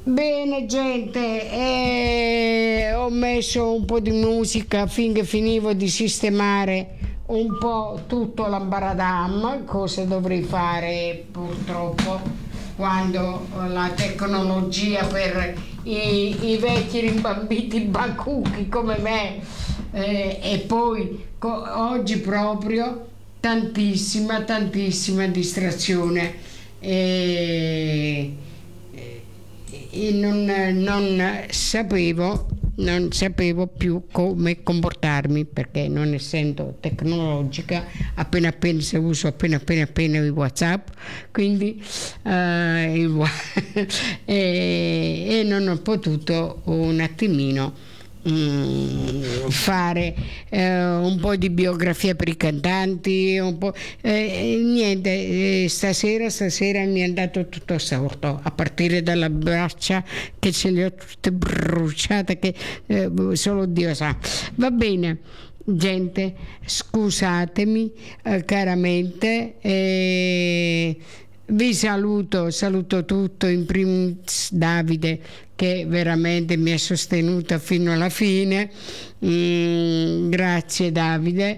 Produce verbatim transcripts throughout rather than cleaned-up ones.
Bene gente, eh, ho messo un po' di musica finché finivo di sistemare un po' tutto l'ambaradam, cosa dovrei fare purtroppo quando la tecnologia per i, i vecchi rimbambiti bacucchi come me eh, e poi co- oggi proprio tantissima tantissima distrazione. E, e non, non sapevo non sapevo più come comportarmi, perché non essendo tecnologica appena appena se uso appena appena appena il WhatsApp, quindi eh, il, e, e non ho potuto un attimino Mm, fare eh, un po' di biografia per i cantanti, un po', eh, niente, eh, stasera stasera mi è andato tutto storto, a partire dalla braccia che ce le ho tutte bruciate che eh, solo Dio sa. Va bene gente, scusatemi eh, caramente, eh, vi saluto, saluto tutto, in primis Davide che veramente mi ha sostenuta fino alla fine, mm, grazie Davide,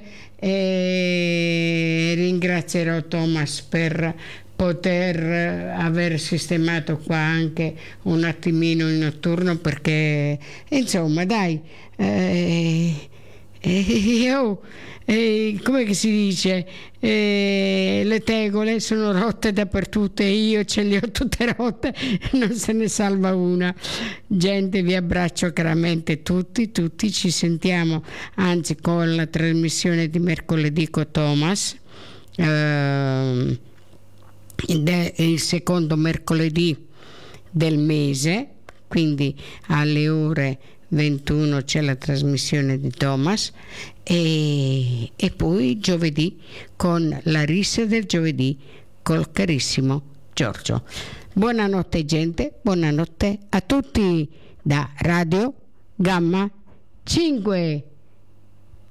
e ringrazierò Thomas per poter aver sistemato qua anche un attimino il notturno, perché insomma dai, eh, eh, io eh, come che si dice, eh, le tegole sono rotte dappertutto e io ce le ho tutte rotte, non se ne salva una. Gente, vi abbraccio caramente tutti tutti ci sentiamo anzi con la trasmissione di mercoledì con Thomas, eh, il secondo mercoledì del mese, quindi alle ore ventuno c'è la trasmissione di Thomas, e, e poi giovedì con la rissa del giovedì col carissimo Giorgio. Buonanotte gente, buonanotte a tutti da Radio Gamma cinque.